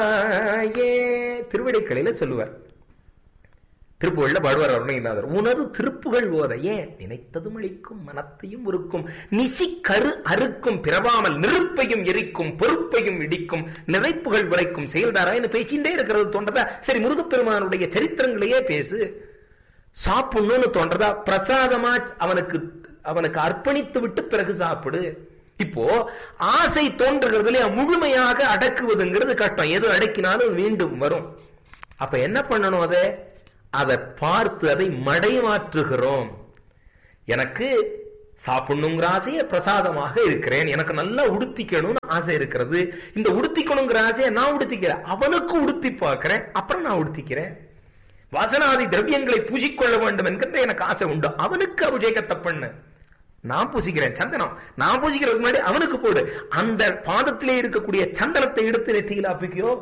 திருவிடைக்கலையில சொல்லுவார், திருப்புகள்ல பாடுவார் அருணகிரிநாதர், உனது திருப்புகள் ஓத ஏன் நினைத்ததும் அளிக்கும் மனத்தையும் உருக்கும் நிசி கரு அறுக்கும் பிறவாமல் நெருப்பையும் எரிக்கும் பொறுப்பையும் இடிக்கும் நிறைப்புகள் உரைக்கும் செயல்தாரா என்று பேசிட்டே இருக்கிறது தோன்றதா? சரி, முருகப்பெருமானுடைய சரித்திரங்களையே பேசு. சாப்பிடணும்னு தோன்றதா? பிரசாதமா அவனுக்கு அர்ப்பணித்து விட்டு பிறகு சாப்பிடு. இப்போ ஆசை தோன்றுகிறதுல முழுமையாக அடக்குவதுங்கிறது கஷ்டம். எது அடக்கினாலும் மீண்டும் வரும். அப்ப என்ன பண்ணணும்? அதை பார்த்து அதை மடைமாற்றுகிறோம். எனக்கு சாப்பிடணுங்கிற ஆசையை பிரசாதமாக இருக்கிறேன், எனக்கு நல்லா உடுத்திக்கணும்னு ஆசை இருக்கிறது. இந்த உடுத்திக்கணுங்கிற ஆசையை நான் உடுத்திக்கிறேன், அவனுக்கு உடுத்தி பார்க்கிறேன், அப்புறம் நான் உடுத்திக்கிறேன். வாசனாதி திரவியங்களை பூசிக்கொள்ள வேண்டும் என்கிற எனக்கு ஆசை உண்டு, அவனுக்கு அபிஷேகத்தை பண்ண நான் பூசிக்கிறேன். சந்தனம் நான் பூசிக்கிறதுக்கு முன்னாடி அவனுக்கு போடு. அந்த பாதத்திலே இருக்கக்கூடிய சந்தனத்தை எடுத்து நெத்தியில் அப்பிக்கிறோம்.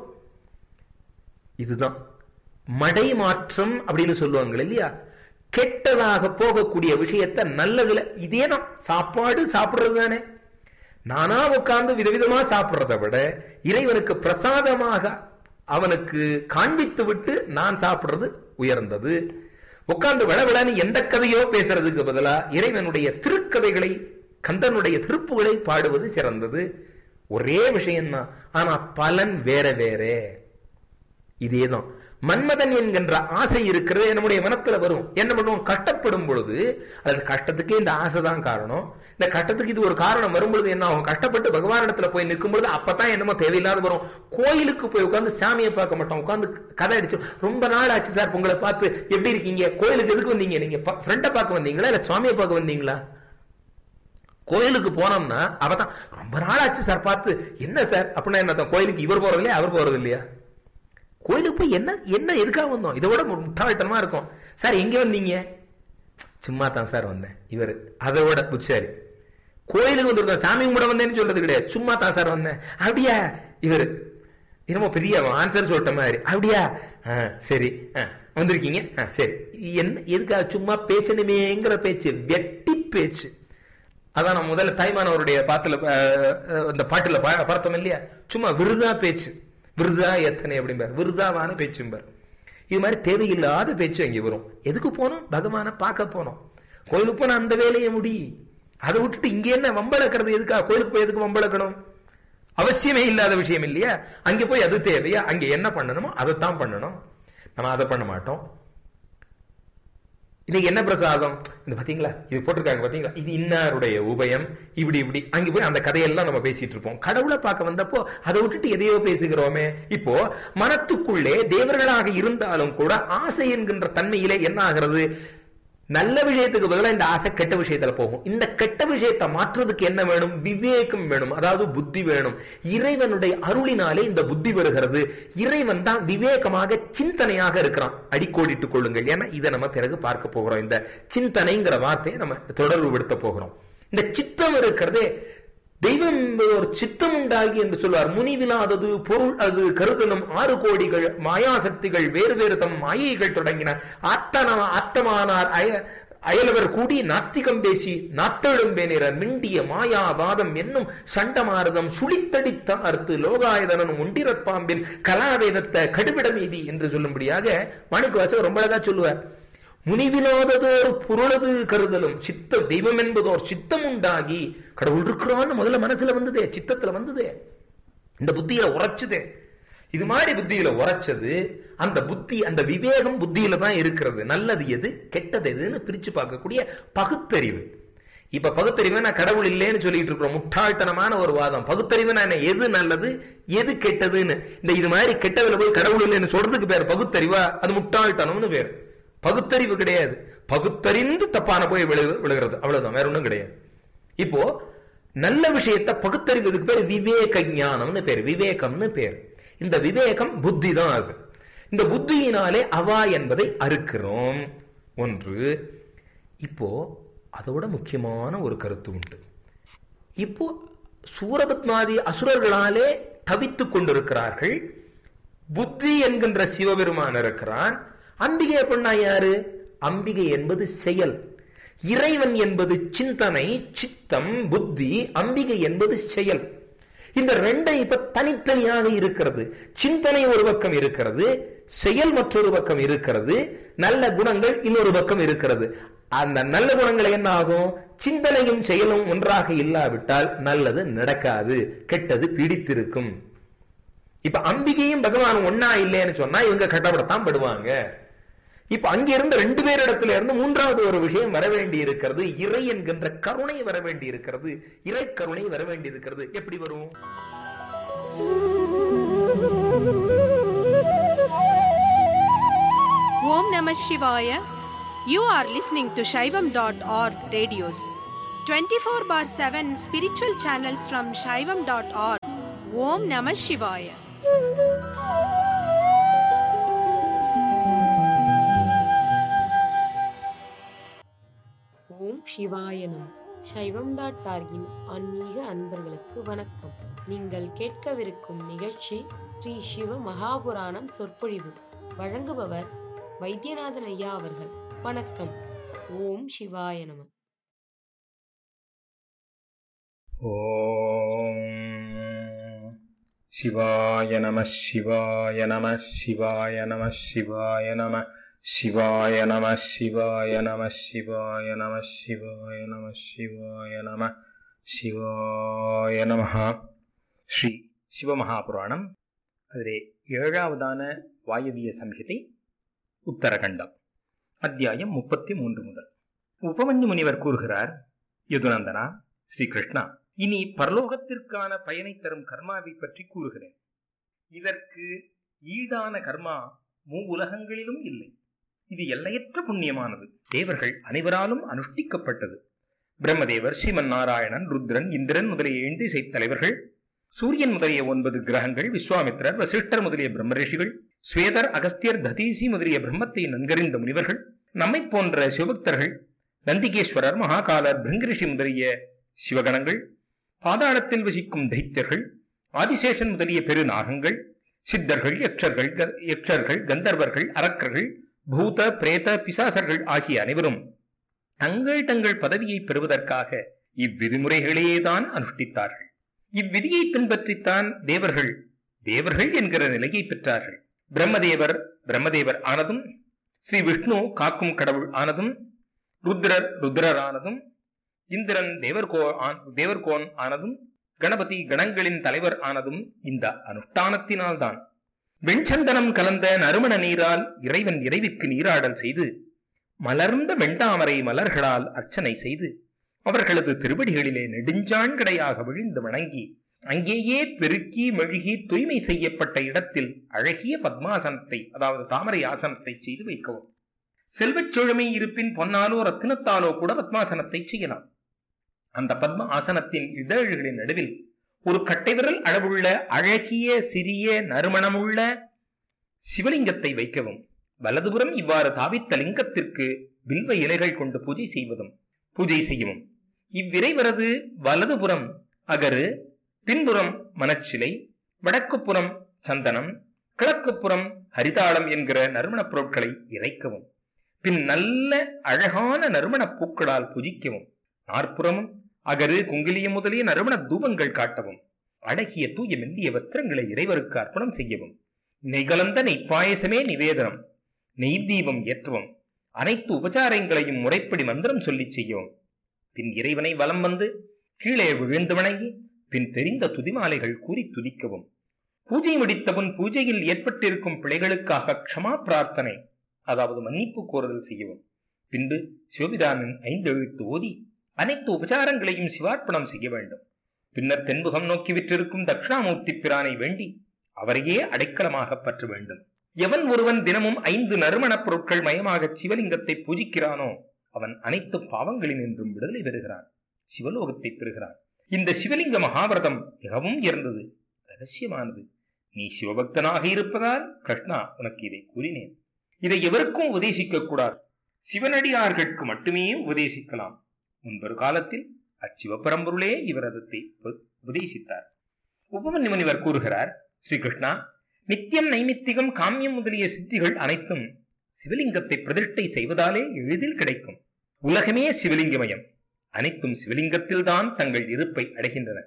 இதுதான் மடை மாற்றம் அப்படின்னு சொல்லுவாங்க இல்லையா? கெட்டதாக போகக்கூடிய விஷயத்தை நல்லதுல இதேதான். சாப்பாடு சாப்பிடுறது தானே. நானா உட்கார்ந்து விதவிதமா சாப்பிடுறதை விட இறைவனுக்கு பிரசாதமாக அவனுக்கு காண்பித்து விட்டு நான் சாப்பிடுறது உயர்ந்தது. உட்கார்ந்து விளவிளன்னு எந்த கதையோ பேசுறதுக்கு பதிலா இறைவனுடைய திருக்கதைகளை, கந்தனுடைய திருப்புகளை பாடுவது சிறந்தது. ஒரே விஷயம்தான், ஆனா பலன் வேற வேற. இதேதான் மன்மதன் என்கின்ற ஆசை இருக்கிறது நம்முடைய மனத்துல வரும். என்ன பண்ணுவோம்? கஷ்டப்படும் பொழுது அதன் கஷ்டத்துக்கு இந்த ஆசைதான் காரணம். இந்த கஷ்டத்துக்கு இது ஒரு காரணம் வரும்பொழுது என்ன ஆகும்? கஷ்டப்பட்டு பகவானிடத்துல போய் நிற்கும் பொழுது அப்பதான் என்னமோ தேவையில்லாத வரும். கோயிலுக்கு போய் உட்கார்ந்து சாமியை பார்க்க மாட்டோம், உட்கார்ந்து கதை அடிச்சு ரொம்ப நாள் ஆச்சு சார் உங்களை பார்த்து, எப்படி இருக்கீங்க? கோயிலுக்கு எதுக்கு வந்தீங்க? நீங்க ஃப்ரெண்டை பார்க்க வந்தீங்களா இல்ல சுவாமியை பார்க்க வந்தீங்களா? கோயிலுக்கு போனோம்னா அவதான் ரொம்ப நாள் ஆச்சு சார் பார்த்து. என்ன சார் அப்படின்னா என்ன? கோயிலுக்கு இவர் போறது இல்லையா அவர் போறது இல்லையா? கோயிலுக்கு போய் என்ன எதுக்காக வந்தோம்? இதோட முட்டாள்தனமா இருக்கும். சார் எங்க வந்தீங்க? சும்மா தான் சார் வந்தேன். இவர் அதோட புச்சாரி. கோயிலுக்கு வந்திருக்கோம், சாமி கும்பிட வந்தேன்னு சொல்றது கிடையாது, சும்மா தான் சார் வந்தேன். அப்படியா? இவர் என்னமோ பெரிய ஆன்சர் சொல்லிட்ட மாதிரி. அப்படியா? சரி வந்திருக்கீங்க, சரி என்ன எதுக்காக? சும்மா பேசணுமேங்கிற பேச்சு, வெட்டி பேச்சு. அதான் நான் முதல்ல தாய்மானவருடைய பாட்டுல பார்த்தோம் இல்லையா? சும்மா விருதா பேச்சு, விருதா எத்தனை அப்படிம்பார், விருதாவான பேச்சும்பார். இது மாதிரி தேவையில்லாத பேச்சு அங்கே வரும். எதுக்கு போனோம்? பகவானை பார்க்க போனோம். கோயிலுக்கு போன அந்த வேலையை முடி. அதை விட்டுட்டு இங்க என்ன வம்பளக்கிறது? எதுக்கா கோயிலுக்கு போய் எதுக்கு வம்பளக்கணும்? அவசியமே இல்லாத விஷயம் இல்லையா? அங்கே போய் அது தேவையா? அங்க என்ன பண்ணணுமோ அதைத்தான் பண்ணணும். நம்ம அதை பண்ண மாட்டோம். இன்னைக்கு என்ன பிரசாதம்? இந்த பாத்தீங்களா, இது போட்டிருக்காங்க பாத்தீங்களா, இது இன்னாருடைய உபயம், இப்படி அங்க போய் அந்த கதையெல்லாம் நம்ம பேசிட்டு இருப்போம். கடவுளை பார்க்க வந்தப்போ அதை விட்டுட்டு எதையோ பேசுகிறோமே. இப்போ மனத்துக்குள்ளே தேவர்களாக இருந்தாலும் கூட ஆசை என்கின்ற தன்மையிலே என்ன ஆகிறது? நல்ல விஷயத்துக்கு பதிலாக இந்த ஆசை கெட்ட விஷயத்துல போகும். இந்த கெட்ட விஷயத்தை மாற்றுறதுக்கு என்ன வேணும்? விவேகம் வேணும், அதாவது புத்தி வேணும். இறைவனுடைய அருளினாலே இந்த புத்தி வருகிறது. இறைவன் தான் விவேகமாக சிந்தனையாக இருக்கிறான். அடிக்கோடிட்டுக் கொள்ளுங்கள், ஏன்னா இதை நம்ம பிறகு பார்க்க போகிறோம். இந்த சிந்தனைங்கிற வார்த்தையை நம்ம தொடர்பு படுத்த போகிறோம். இந்த சித்தம் இருக்கிறதே, தெய்வம் என்பது ஒரு சித்தம் உண்டாகி என்று சொல்வார். முனிவிலாதது பொருள் அது கருதலும் 6 கோடிகள் மாயாசக்திகள் வேறு வேறு தம் மாயைகள் தொடங்கின. ஆத்தமானார் அயலவர் கூடி நாத்திகம் பேசி நாத்தெழும் பேனிரர் மிண்டிய மாயாவாதம் என்னும் சண்டமாரதம் சுழித்தடித்த அர்த்து லோகாயதனும் ஒண்டிரப்பாம்பின் கலாவேதத்தை கடுவிடமீதி என்று சொல்லும்படியாக மாணிக்கவாசகர் ரொம்ப அழகா சொல்லுவார். முனிவிலாததோர் பொருளது கருதலும் சித்த தெய்வம் என்பதோர் சித்தம் உண்டாகி, கடவுள் இருக்கிறான்னு முதல்ல மனசுல வந்ததே, சித்தத்துல வந்ததே, இந்த புத்தியில உரைச்சதே. இது மாதிரி புத்தியில உரைச்சது, அந்த புத்தி, அந்த விவேகம் புத்தியில தான் இருக்கிறது. நல்லது எது கெட்டது எதுன்னு பிரிச்சு பார்க்கக்கூடிய பகுத்தறிவு. இப்ப பகுத்தறிவு நான் கடவுள் இல்லைன்னு சொல்லிட்டு இருக்கிறோம், முட்டாள்தனமான ஒரு வாதம். பகுத்தறிவு நான் எது நல்லது எது கெட்டதுன்னு, இந்த இது மாதிரி கெட்டதுல போய் கடவுள் இல்லைன்னு சொல்றதுக்கு பேர் பகுத்தறிவா? அது முட்டாள்தனம்னு பேர். பகுத்தறிவு கிடையாது. பகுத்தறிந்து தப்பான போய் விழுகிறது, அவ்வளவுதான், வேற ஒண்ணும் கிடையாது. இப்போ நல்ல விஷயத்தை பகுத்தறிவதுக்கு பேர் விவேக ஞானம்னு பேர், விவேகம்னு பேர். இந்த விவேகம் புத்தி தான். அது இந்த புத்தியினாலே அவா என்பதை அறுக்கிறோம் ஒன்று. இப்போ அதோட முக்கியமான ஒரு கருத்து உண்டு. இப்போ சூரபத்மாதி அசுரர்களாலே தவித்துக் கொண்டிருக்கிறார்கள். புத்தி என்கின்ற சிவபெருமான் இருக்கிறான். அம்பிகை பண்ணா யாரு? அம்பிகை என்பது செயல், இறைவன் என்பது சிந்தனை, சித்தம், புத்தி. அம்பிகை என்பது செயல். இந்த ரெண்டை இப்ப தனித்தனியாக இருக்கிறது. சிந்தனை ஒரு பக்கம் இருக்கிறது, செயல் மற்றொரு பக்கம் இருக்கிறது, நல்ல குணங்கள் இன்னொரு பக்கம் இருக்கிறது. அந்த நல்ல குணங்கள் என்ன ஆகும்? சிந்தனையும் செயலும் ஒன்றாக இல்லாவிட்டால் நல்லது நடக்காது, கெட்டது பிடித்திருக்கும். இப்ப அம்பிகையும் பகவான் ஒன்னா இல்லைன்னு சொன்னா இவங்க கட்டப்படத்தான் படுவாங்க. இப்ப அங்கிருந்து 2 பேரிடத்துல இருந்து 3வது ஒரு விஷயம் வர வேண்டி இருக்கிறது. இறை என்கின்ற கருணை வர வேண்டி இருக்கிறது. இறை கருணை வர வேண்டி இருக்கிறது. எப்படி வரும்? ஓம் நம சிவாய. You are listening to Shaivam.org radios. 24/7 spiritual channels from Shaivam.org. Om Namah Shivaya. ஓம் சிவாயனம். சைவம்.org-இன் ஆன்மீக அன்பர்களுக்கு வணக்கம். நீங்கள் கேட்கவிருக்கும் நிகழ்ச்சி ஸ்ரீ சிவ மகாபுராணம் சொற்பொழிவு. வழங்குபவர் வைத்தியநாதன் ஐயா அவர்கள். வணக்கம். ஓம் சிவாய நம. ஓம் சிவாய நம சிவாய நம சிவாய நம சிவாய நம சிவாய நம சிவாய நம சிவாய நம சிவாய நம சிவாய நம சிவாய நம. ஸ்ரீ சிவமகாபுராணம், அதிலே 7வதான வாயவிய சம்ஹிதை, உத்தரகண்டம், அத்தியாயம் 33 முதல். உபமன்யு முனிவர் கூறுகிறார், யதுநந்தனா, ஸ்ரீகிருஷ்ணா, இனி பரலோகத்திற்கான பயனை தரும் கர்மாவை பற்றி கூறுகிறேன். இதற்கு ஈடான கர்மா உலகங்களிலும் இல்லை. இது எல்லையற்ற புண்ணியமானது. தேவர்கள் அனைவராலும் அனுஷ்டிக்கப்பட்டது. பிரம்மதேவர், ஸ்ரீமன் நாராயணன், ருத்ரன், இந்திரன் முதலிய 8 திசைத் தலைவர்கள், சூரியன் முதலிய 9 கிரகங்கள், விஸ்வாமித்திரர், வசிஷ்டர் முதலிய பிரம்மரிஷிகள், ஸ்வேதர், அகஸ்தியர், ததீசி முதலிய பிரம்மத்தை நன்கறிந்த முனிவர்கள், நம்மை போன்ற சிவபக்தர்கள், நந்திகேஸ்வரர், மகாகாலர், பிருங்கரிஷி முதலிய சிவகணங்கள், பாதாளத்தில் வசிக்கும் தைத்தியர்கள், ஆதிசேஷன் முதலிய பெருநாகங்கள், சித்தர்கள், யக்ஷர்கள், கந்தர்வர்கள், அரக்கர்கள், பூத பிரேத பிசாசர்கள் ஆகிய அனைவரும் தங்கள் தங்கள் பதவியை பெறுவதற்காக இவ்விதிமுறைகளையேதான் அனுஷ்டித்தார்கள். இவ்விதியை பின்பற்றித்தான் தேவர்கள் தேவர்கள் என்கிற நிலையை பெற்றார்கள். பிரம்மதேவர் ஆனதும், ஸ்ரீ விஷ்ணு காக்கும் கடவுள் ஆனதும், ருத்ரர் ஆனதும், இந்திரன் தேவர்கோன் ஆனதும், கணபதி கணங்களின் தலைவர் ஆனதும் இந்த அனுஷ்டானத்தினால்தான். வெண்சந்தனம் கலந்த நறுமண நீரால் இறைவன் இறைவிக்கு நீராடல் செய்து, மலர்ந்த வெண்டாமரை மலர்களால் அர்ச்சனை செய்து, அவர்களது திருவடிகளிலே நெடுஞ்சாண்கடையாக விழுந்து வணங்கி, அங்கேயே பெருக்கி மெழுகி தூய்மை செய்யப்பட்ட இடத்தில் அழகிய பத்மாசனத்தை, அதாவது தாமரை ஆசனத்தை செய்து வைக்கவும். செல்வச் செழுமை இருப்பின் பொன்னாலோ ரத்தினத்தாலோ கூட பத்மாசனத்தை செய்யலாம். அந்த பத்ம ஆசனத்தின் இதழ்களின் நடுவில் ஒரு கட்டை விரல் அளவுள்ள அழகிய சிறிய நறுமணமுள்ள சிவலிங்கத்தை வைக்கவும். வலதுபுறம் இவ்வாறு தாவித்த லிங்கத்திற்கு வில்வ இலைகள் கொண்டு பூஜை செய்யவும். இவ்விரைவரது வலதுபுறம் அகரு, பின்புறம் மனச்சிலை, வடக்குப்புறம் சந்தனம், கிழக்குப்புறம் ஹரிதாளம் என்கிற நறுமணப் பொருட்களை இறைக்கவும். பின் நல்ல அழகான நறுமணப் பூக்களால் பூஜிக்கவும். நாற்புறமும் அகரு, குங்கிலியம் முதலிய நறுமண தூபங்கள் காட்டவும். அழகிய தூய மெல்லிய வஸ்திரங்களை இறைவருக்கு அர்ப்பணம் செய்யவும். நெய்கலந்த நெய்ப்பாயசமே நிவேதனம், நெய்தீபம் ஏற்றவும். அனைத்து உபச்சாரங்களையும் முறைப்படி மந்திரம் சொல்லி செய்யவும். பின் இறைவனை வலம் வந்து கீழே விழுந்து வணங்கி, பின் தெரிந்த துதிமாலைகள் கூறி துதிக்கவும். பூஜை முடித்தவன் பூஜையில் ஏற்பட்டிருக்கும் பிழைகளுக்காக க்ஷமா பிரார்த்தனை, அதாவது மன்னிப்பு கோருதல் செய்யவும். பின்பு சிவபிதானின் 5 எழுத்து ஓதி அனைத்து உபச்சாரங்களையும் சிவார்ப்பணம் செய்ய வேண்டும். பின்னர் தென்முகம் நோக்கி விற்றிருக்கும் தட்சிணாமூர்த்தி பிரானை வேண்டி அவரையே அடைக்கலமாக பற்ற வேண்டும். எவன் ஒருவன் தினமும் 5 நறுமணப் பொருட்கள் மயமாக சிவலிங்கத்தை பூஜிக்கிறானோ அவன் அனைத்து பாவங்களில் நின்றும் விடுதலை பெறுகிறான், சிவலோகத்தை பெறுகிறான். இந்த சிவலிங்க மகாவிரதம் மிகவும் உயர்ந்தது, ரகசியமானது. நீ சிவபக்தனாக இருப்பதால் கிருஷ்ணா உனக்கு இதை கூறினேன். இதை எவருக்கும் உபதேசிக்க கூடாது, சிவனடியார்களுக்கு மட்டுமே உபதேசிக்கலாம். முன்பொரு காலத்தில் அச்சிவபரம்பொருளே இவரதத்தை உபதேசித்தார். உபமன்யு முனிவர் கூறுகிறார், ஸ்ரீகிருஷ்ணா, நித்தியம், நைமித்திகம், காமியம் முதலிய சித்திகள் அனைத்தும் சிவலிங்கத்தை பிரதிஷ்டை செய்வதாலே எளிதில் கிடைக்கும். உலகமே சிவலிங்கமயம், அனைத்தும் சிவலிங்கத்தில் தான் தங்கள் இருப்பை அடைகின்றன.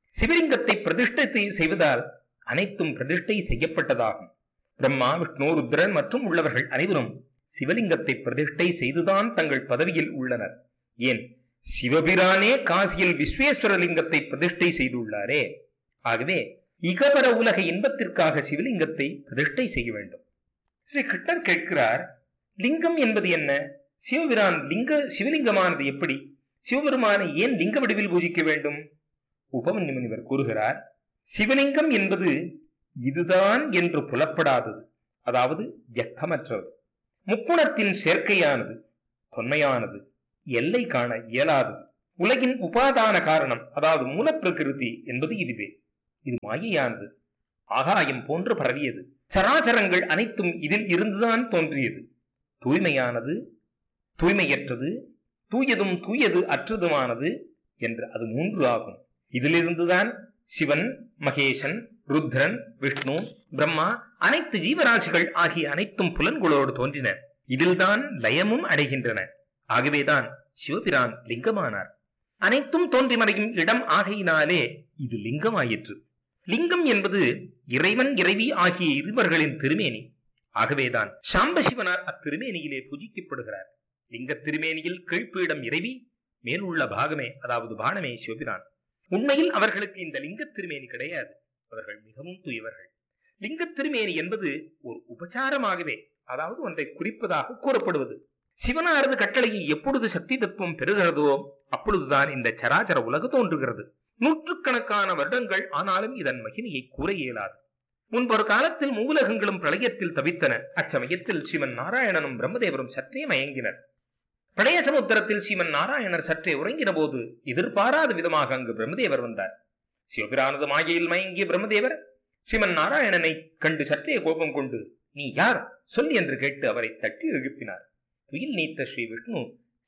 சிவலிங்கத்தை பிரதிஷ்டை செய்வதால் அனைத்தும் பிரதிஷ்டை செய்யப்பட்டதாகும். பிரம்மா, விஷ்ணு, ருத்ரன் மற்றும் உள்ளவர்கள் அனைவரும் சிவலிங்கத்தை பிரதிஷ்டை செய்துதான் தங்கள் பதவியில் உள்ளனர். ஏன், சிவபிரானே காசியில் விஸ்வேஸ்வர லிங்கத்தை பிரதிஷ்டை செய்துள்ளாரே. ஆகவே இகபர உலக இன்பத்திற்காக சிவலிங்கத்தை பிரதிஷ்டை செய்ய வேண்டும். ஸ்ரீ கிருஷ்ணர் கேட்கிறார், லிங்கம் என்பது என்ன? சிவபிரான் சிவலிங்கமானது எப்படி? சிவபெருமானை ஏன் லிங்க வடிவில் பூஜிக்க வேண்டும்? உபமன்யு முனிவர் கூறுகிறார், சிவலிங்கம் என்பது இதுதான் என்று புலப்படாதது, அதாவது வியக்கமற்றது, முக்குணத்தின் சேர்க்கையானது, தொன்மையானது, எல்லை காண இயலாதது. உலகின் உபாதான காரணம், அதாவது மூலப்பிரகிருதி என்பது இதுவே. இது மாயையானது, ஆகாயம் போன்று பரவியது. சராச்சரங்கள் அனைத்தும் இதில் இருந்துதான் தோன்றியது. தூய்மையானது, தூய்மையற்றது, தூயதும் தூயது அற்றதுமானது என்று அது மூன்று ஆகும். இதிலிருந்துதான் சிவன், மகேசன், ருத்ரன், விஷ்ணு, பிரம்மா, அனைத்து ஜீவராசிகள் ஆகிய அனைத்தும் புலன்களோடு தோன்றின. இதில்தான் லயமும் அடைகின்றன. ஆகவேதான் சிவபிரான் லிங்கமானார். அனைத்தும் தோன்றி மறையும் இடம் ஆகையினாலே இது லிங்கமாயிற்று. லிங்கம் என்பது இறைவன் இறைவி ஆகிய இருவர்களின் திருமேனி. ஆகவேதான் சாம்பசிவனார் அத்திருமேனியிலே பூஜிக்கப்படுகிறார். லிங்க திருமேனியில் கீழ்ப்பீடம் இறைவி, மேலுள்ள பாகமே, அதாவது பானமே சிவபிரான். உண்மையில் அவர்களுக்கு இந்த லிங்க திருமேனி கிடையாது. அவர்கள் மிகவும் தூயவர்கள். லிங்க திருமேனி என்பது ஒரு உபச்சாரமாகவே, அதாவது ஒன்றை குறிப்பதாக கூறப்படுவது. சிவனாரது கட்டளையை எப்பொழுது சக்தி தத்துவம் பெறுகிறதோ அப்பொழுதுதான் இந்த சராச்சர உலகு தோன்றுகிறது. நூற்றுக்கணக்கான வருடங்கள் ஆனாலும் இதன் மகிமையை கூற இயலாது. முன்பொரு காலத்தில் மூலகங்களும் பிரளயத்தில் தவித்தன. அச்சமயத்தில் சிவன் நாராயணனும் பிரம்மதேவரும் சற்றே மயங்கினர். பிரளய சமுத்திரத்தில் சிவன் நாராயணர் சற்றே உறங்கின போது எதிர்பாராத விதமாக அங்கு பிரம்மதேவர் வந்தார். சிவபிரானது மாயையில் மயங்கிய பிரம்மதேவர் சிவன் நாராயணனை கண்டு சற்றே கோபம் கொண்டு, நீ யார் சொல் என்று கேட்டு அவரை தட்டி எழுப்பினார். துயில் நீத்த ஸ்ரீ விஷ்ணு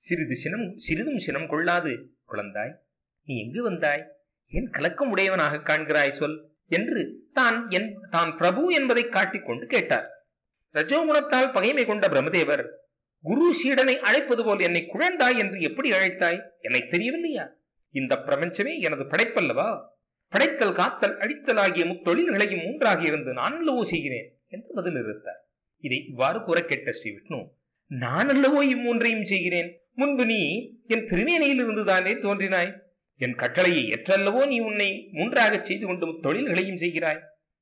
சிறிதும் சினம் கொள்ளாது, குழந்தாய், நீ எங்கு வந்தாய்? ஏன் கலக்கம் உடையவனாக காண்கிறாய் சொல் என்று தான் பிரபு என்பதை காட்டிக்கொண்டு கேட்டார். ரஜோகுணத்தால் பகைமை கொண்ட பிரம்மதேவர், குரு சீடனை அழைப்பது போல் என்னை குழந்தாய் என்று எப்படி அழைத்தாய்? என்னை தெரியவில்லையா? இந்த பிரபஞ்சமே எனது படைப்பல்லவா? படைத்தல், காத்தல், அழித்தல் ஆகிய முத்தொழில்களையும் மூன்றாக இருந்து நான் அல்லவோ செய்கிறேன் என்று பதில் நிறுத்தார். இதை இவ்வாறு கூற கேட்ட ஸ்ரீ விஷ்ணு, நான் அல்லவோ இம்மூன்றையும் செய்கிறேன். முன்பு நீ என் திருமேனியில் இருந்துதானே தோன்றினாய். என் கட்டளையை ஏற்றல்லவோ நீ உன்னை மூன்றாக செய்து கொண்டு தொழில்களையும் செய்கிறாய்.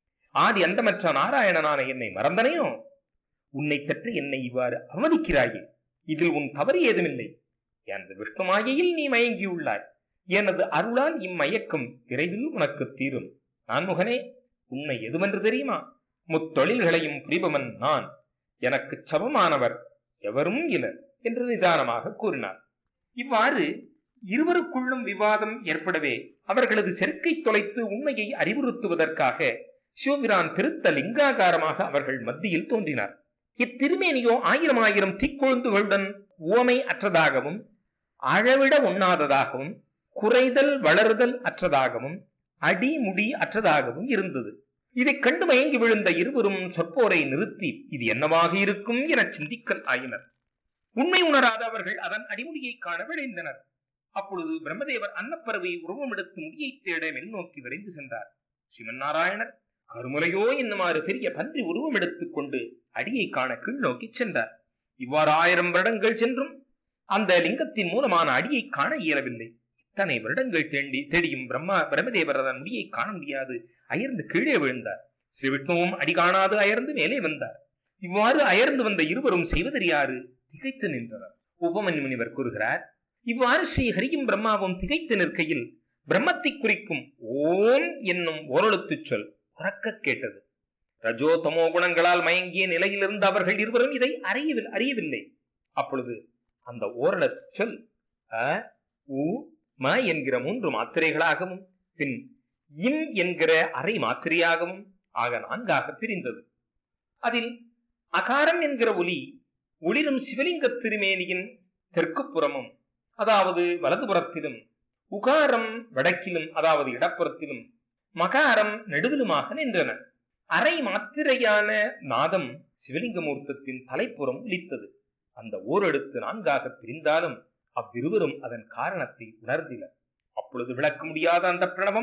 ஆதி அந்தமற்ற நாராயணனான என்னை மறந்தனையோ? உன்னை பெற்று என்னை இவ்வாறு அவமதிக்கிறாயே, இதில் உன் தவறு ஏதுமில்லை. எனது விஷ்ணு மாயையில் நீ மயங்கியுள்ளாய். எனது அருளால் இம்மயக்கம் விரைவில் உனக்கு தீரும். நான் முகனே, உண்மை எதுவென்று தெரியுமா? முத்தொழில்களையும் புரிபவன் நான். எனக்கு சமமானவர் எவரும் இலர் என்று நிதானமாக கூறினார். இவ்வாறு இருவருக்குள்ளும் விவாதம் ஏற்படவே அவர்களது செருக்கை தொலைத்து உண்மையை அறிவுறுத்துவதற்காக சிவபிரான் பெருத்த லிங்காகாரமாக அவர்கள் மத்தியில் தோன்றினார். இத்திருமேனியோ 1000 தீக்கொழுந்துகளுடன் உவமை அற்றதாகவும், அழவிட உண்ணாததாகவும், குறைதல் வளருதல் அற்றதாகவும், அடிமுடி அற்றதாகவும் இருந்தது. இதை கண்டு மயங்கி விழுந்த இருவரும் சொற்போரை நிறுத்தி இது என்னவாக இருக்கும் என சிந்திக்கல் ஆயினர். உண்மை உணராத அவர்கள் அதன் அடிமுடியை காண விளைந்தனர். அப்பொழுது பிரம்மதேவர் அன்னப்பறவை உருவமெடுத்து முடியை தேட மென்னோக்கி விரைந்து சென்றார். ஸ்ரீமன் நாராயணர் கருமுலையோ என்னுமாறு பெரிய பன்றி உருவம் எடுத்துக் கொண்டு அடியை காண கீழ் நோக்கி சென்றார். இவ்வாறு 1000 வருடங்கள் சென்றும் அந்த லிங்கத்தின் மூலமான அடியை காண இயலவில்லை. இத்தனை வருடங்கள் தேடியும் பிரம்மதேவர் அதன் முடியை காண முடியாது அயர்ந்து கீழே விழுந்தார். ஸ்ரீ விஷ்ணுவும் அடி காணாது அயர்ந்து மேலே வந்தார். இவ்வாறு அயர்ந்து வந்த இருவரும் செய்வதறியாறு திகைத்து நின்றனர். உபமன்யு முனிவர் கூறுகிறார், இவ்வாறு ஸ்ரீ ஹரியும் பிரம்மாவும் திகைத்து நிற்கையில் பிரம்மத்தை குறிக்கும் ஓம் என்னும் ஓரெழுத்து சொல் உறக்க கேட்டது. ரஜோ தமோ குணங்களால் மயங்கிய நிலையிலிருந்து அவர்கள் இருவரும் இதை அறியவில்லை. அப்பொழுது அந்த ஓரெழுத்து சொல் அ, உ, ம என்கிற 3 மாத்திரைகளாகவும் பின் இம் என்கிற அரை மாத்திரையாகவும் ஆக 4ஆக பிரிந்தது. அதில் அகாரம் என்கிற ஒளிரும் சிவலிங்க திருமேனியின் தெற்கு புறமும், அதாவது வலதுபுறத்திலும், உகாரம் வடக்கிலும், அதாவது இடப்புறத்திலும், மகாரம் நடுவிலுமாக நின்றன. அரை மாத்திரையான நாதம் சிவலிங்க மூர்த்தத்தின் தலைப்புறம் ஒலித்தது. அந்த ஓரெழுத்து 4ஆக பிரிந்தாலும் அவ்விருவரும் அதன் காரணத்தை உணர்ந்தினர். அப்பொழுது விளக்க முடியாத அந்த பிரணவம்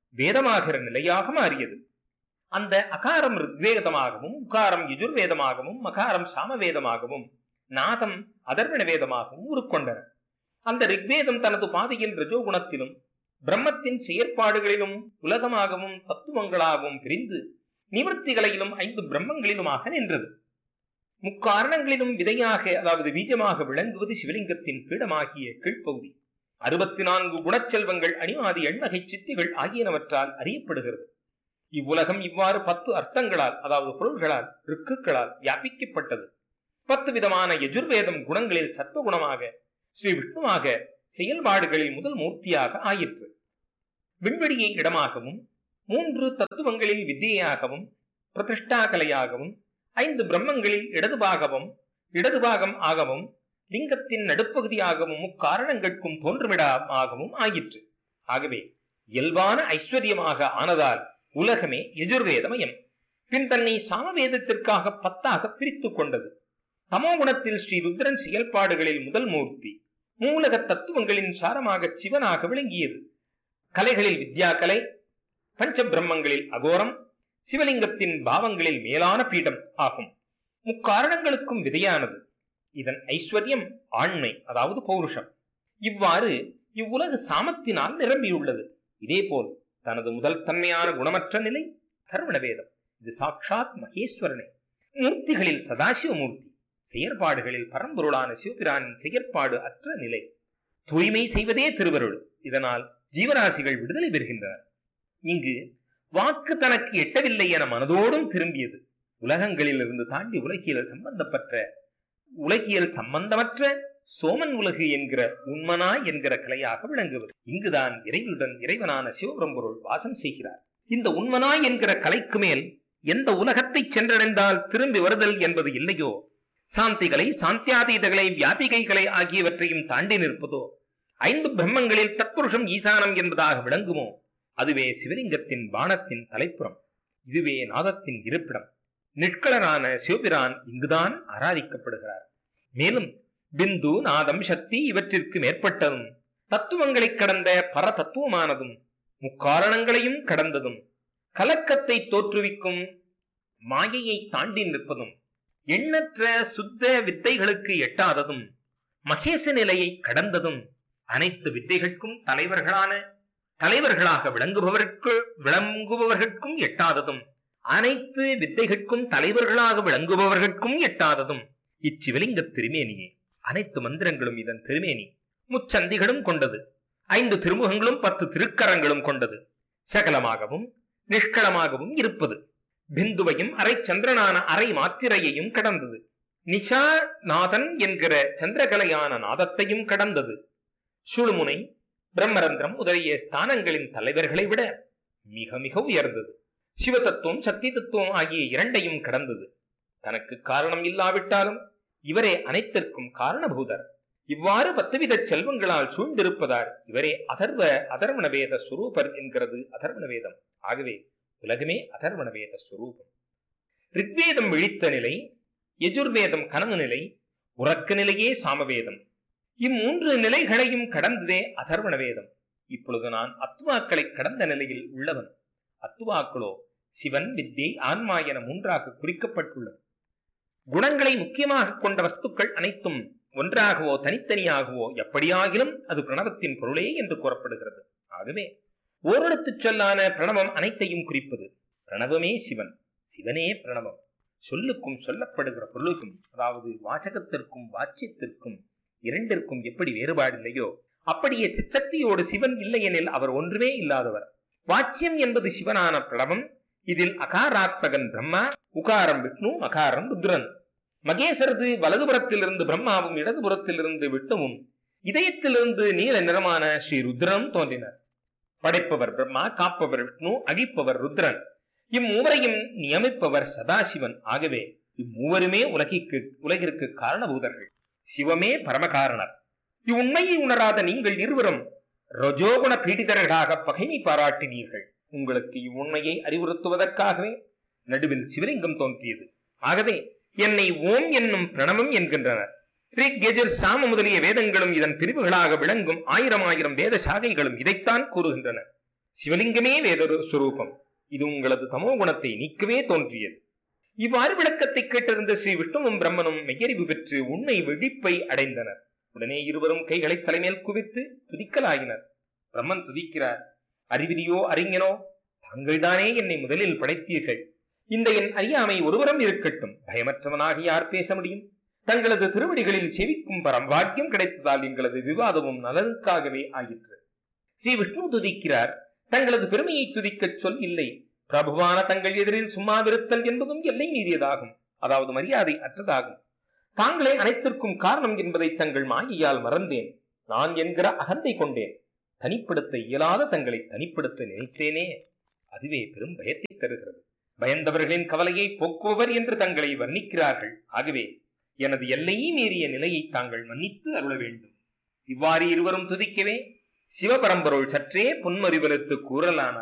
வேதமாகிற நிலையாக மாறியது. அந்த அகாரம் ரிக்வேதமாகவும், உகாரம் யஜுர்வேதமாகவும், மகாரம் சாமவேதமாகவும், நாதம் அதர்வண வேதமாகவும் உருக்கொண்டன. அந்த ரிக்வேதம் தனது பாதையில் ரஜோகுணத்திலும் பிரம்மத்தின் செயற்பாடுகளிலும் உலகமாகவும் தத்துவங்களாகவும் பிரிந்து நிவர்த்திகளையிலும் 5 பிரம்மங்களிலுமாக நின்றது. முக்காரணங்களிலும் விதையாக, அதாவது பீஜமாக விளங்குவது சிவலிங்கத்தின் பீடமாகிய கீழ்ப்பகுதி. 64 குணச்செல்வங்கள், அணிமாதி, எண்வகை சித்திகள் ஆகியனவற்றால் அறியப்படுகிறது. இவ்வுலகம் இவ்வாறு 10 அர்த்தங்களால், அதாவது பொருள்களால், ருக்குகளால் வியாபிக்கப்பட்டது. 10 விதமான யஜுர்வேதம் குணங்களில் சத்வகுணமாக ஸ்ரீ விஷ்ணுவாக செயல்பாடுகளில் முதல் மூர்த்தியாக ஆயிற்று. விண்வெளியை இடமாகவும், 3 தத்துவங்களில் வித்தியாகவும், பிரதிஷ்டா கலையாகவும், 5 பிரம்மங்களில் இடதுபாகம் ஆகவும், லிங்கத்தின் நடுப்பகுதியாகவும், முக்காரணங்களுக்கும் தோன்றுமிடமாகவும் ஆயிற்று. ஆகவே இயல்பான ஐஸ்வர்யமாக ஆனதால் உலகமே யஜுர்வேதமயம். பின் தன்னை சாமவேதத்திற்காக 10ஆக பிரித்துக் கொண்டது. தமோகுணத்தில் ஸ்ரீ ருத்ரன் செயல்பாடுகளில் முதல் மூர்த்தி, மூலக தத்துவங்களின் சாரமாக சிவனாக விளங்கியது. கலைகளில் வித்யா கலை, பஞ்ச பிரம்மங்களில் அகோரம், சிவலிங்கத்தின் பாவங்களில் மேலான பீடம் ஆகும். முக்காரணங்களுக்கும் விதையானது. இதன் ஐஸ்வர்யம் ஆண்மை, அதாவது பௌருஷம். இவ்வாறு இவ்வுலகு சாமத்தினால் நிரம்பியுள்ளது. இதேபோல் தனது முதல் தன்மையான குணமற்ற நிலை தர்வண வேதம். இது சாட்சாத் மகேஸ்வரனை. மூர்த்திகளில் சதாசிவமூர்த்தி, செயற்பாடுகளில் பரம்பொருளான சிவபிரானின் செயற்பாடு அற்ற நிலை. தூய்மை செய்வதே திருவருள். இதனால் ஜீவராசிகள் விடுதலை பெறுகின்றனர். இங்கு வாக்கு தனக்கு எட்டவில்லை என மனதோடும் திரும்பியது. உலகங்களில் இருந்து தாண்டி உலகியல் சம்பந்தமற்ற சோமன் உலகு என்கிற உண்மனா என்கிற கலையாக விளங்குவது. இங்குதான் இறைவனான சிவபரம்பொருள் வாசம் செய்கிறார். இந்த உண்மனா என்கிற கலைக்கு மேல் எந்த உலகத்தை சென்றடைந்தால் திரும்பி வருதல் என்பது இல்லையோ, சாந்திகளை, சாந்தியாதீதங்களை, வியாபிகைகளை ஆகியவற்றையும் தாண்டி நிற்பதோ, 5 பிரம்மங்களில் தத்புருஷம் ஈசானம் என்பதாக விளங்குமோ, அதுவே சிவலிங்கத்தின் பானத்தின் தலைப்புறம். இதுவே நாதத்தின் இருப்பிடம். நிஷ்களரான சிவபிரான் இங்குதான் ஆராதிக்கப்படுகிறார். மேலும் பிந்து, நாதம், சக்தி இவற்றிற்கு மேற்பட்டதும், தத்துவங்களை கடந்த பர தத்துவமானதும், முக்காரணங்களையும் கடந்ததும், கலக்கத்தை தோற்றுவிக்கும் மாயையை தாண்டி நிற்பதும், எண்ணற்ற சுத்த வித்தைகளுக்கு எட்டாததும், மகேச நிலையை கடந்ததும், அனைத்து வித்தைகளுக்கும் தலைவர்களாக விளங்குபவர்களுக்கும் எட்டாததும், அனைத்து வித்தைகளுக்கும் தலைவர்களாக விளங்குபவர்களுக்கும் எட்டாததும் இச்சிவலிங்க திருமேனியே. அனைத்து மந்திரங்களும் இதன் திருமேனி. முச்சந்திகளும் கொண்டது. 5 திருமுகங்களும் 10 திருக்கரங்களும் கொண்டது. சகலமாகவும் நிஷ்களமாகவும் இருப்பது. பிந்துவையும் அரை சந்திரனான அரை மாத்திரையையும் கடந்தது. நிஷா நாதன் என்கிற சந்திரகலையான நாதத்தையும் கடந்தது. சுழுமுனை, பிரம்மரந்திரம் முதலிய ஸ்தானங்களின் தலைவர்களை விட மிக மிக உயர்ந்தது. சிவதத்துவம், சக்தி தத்துவம் ஆகிய 2ஐயும் கடந்தது. தனக்கு காரணம் இல்லாவிட்டாலும் இவரே அனைத்திற்கும் காரணபூதர். இவ்வாறு 10 வித செல்வங்களால் சூழ்ந்திருப்பதால் இவரே அதர்வண வேத சுரூபர் என்கிறது அதர்வண வேதம். ஆகவே உலகமே அதர்வண வேத சுரூபம். ரிக்வேதம் விழித்த நிலை, யஜுர்வேதம் கனவு நிலை, உறக்க நிலையே சாமவேதம். இம்மூன்று நிலைகளையும் கடந்ததே அதர்வண வேதம். இப்பொழுது நான் அத்துவாக்களை கடந்த நிலையில் உள்ளவன். அத்துவாக்களோ சிவன், வித்யை, ஆன்மா என 3ஆக குறிக்கப்பட்டுள்ளது. குணங்களை முக்கியமாக கொண்ட வஸ்துக்கள் அனைத்தும் ஒன்றாகவோ தனித்தனியாகவோ எப்படியாகிலும் அது பிரணவத்தின் பொருளே என்று கூறப்படுகிறது. ஆகவே ஓரெழுத்து சொல்லான பிரணவம் அனைத்தையும் குறிப்பது. பிரணவமே சிவன், சிவனே பிரணவம். சொல்லுக்கும் சொல்லப்படுகிற பொருளுக்கும், அதாவது வாசகத்திற்கும் வாச்சியத்திற்கும் இரண்டிற்கும் எப்படி வேறுபாடில்லையோ அப்படியே சிச்சக்தியோடு சிவன் இல்லையெனில் அவர் ஒன்றுமே இல்லாதவர். வாச்சியம் என்பது சிவனான பிரணவம். இதில் அகாராத்மகன் பிரம்மா, உகாரம் விஷ்ணு, அகாரம் ருத்ரன். மகேசரது வலதுபுறத்திலிருந்து பிரம்மாவும் இடதுபுறத்திலிருந்து விஷ்ணுவும் இதயத்திலிருந்து நீல நிறமான ஸ்ரீ ருத்ரனும் தோன்றினர். படைப்பவர் பிரம்மா, காப்பவர் விஷ்ணு, அழிப்பவர் ருத்ரன். இம்மூவரையும் நியமிப்பவர் சதாசிவன். ஆகவே இம்மூவருமே உலகிற்கு காரணபூதர்கள். சிவமே பரமகாரணர். இவ்வுண்மையை உணராத நீங்கள் இருவரும் ரஜோகுண பீடிதர்களாக பகைமை பாராட்டினீர்கள். உங்களுக்கு இவ்வுண்மையை அறிவுறுத்துவதற்காகவே நடுவில் சிவலிங்கம் தோன்றியது. ஆகவே என்னை ஓம் என்னும் பிரணவம் என்கின்றனர். ரிக், யஜுர், சாம முதலிய வேதங்களும் இதன் பிரிவுகளாக விளங்கும் 1000 வேத சாகைகளும் இதைத்தான் கூறுகின்றன. சிவலிங்கமே வேத சுரூபம். இது உங்களது தமோ குணத்தை நீக்கவே தோன்றியது. இவ்வாறு விளக்கத்தை கேட்டிருந்த ஸ்ரீ விஷ்ணுவும் பிரம்மனும் மெய்யறிவு பெற்று உண்மை வெடிப்பை அடைந்தனர். உடனே இருவரும் கைகளை தலைமேல் குவித்து துதிக்கலாயினர். பிரம்மன் துதிக்கிறார். அறிவிரியோ அறிஞனோ, தாங்கள்தானே என்னை முதலில் படைத்தீர்கள். இந்த என் அறியாமை ஒருவரம் இருக்கட்டும். பயமற்றவனாக யார் பேச முடியும்? தங்களது திருவடிகளில் செவிக்கும் பரம்பாக்கியம் கிடைத்ததால் எங்களது விவாதமும் நலனுக்காகவே ஆயிற்று. ஸ்ரீ விஷ்ணு துதிக்கிறார். தங்களது பெருமையை துதிக்கச் சொல் இல்லை. பிரபுவான தங்கள் எதிரில் சும்மாவிருத்தல் என்பதும் எல்லை மீறியதாகும். அதாவது மரியாதை அற்றதாகும். தாங்களே அனைத்திற்கும் காரணம் என்பதை தங்கள் மாயையால் மறந்தேன். நான் என்கிற அகந்தை கொண்டேன். தனிப்படுத்த இயலாத தங்களை தனிப்படுத்த நினைத்தேனே, அதுவே பெரும் பயத்தை தருகிறது. பயந்தவர்களின் கவலையை போக்குபவர் என்று தங்களை வர்ணிக்கிறார்கள். ஆகவே எனது எல்லையை மீறிய நிலையை தாங்கள் மன்னித்து அருள வேண்டும். இவ்வாறு இருவரும் துதிக்கவே சிவபரம்பொருள் சற்றே புன்மறிவலுத்து கூறலானார்.